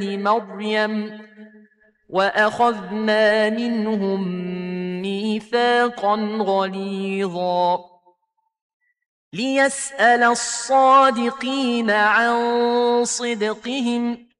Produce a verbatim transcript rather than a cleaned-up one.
مريم وأخذنا منهم ميثاقا غليظا ليسأل الصادقين عن صدقهم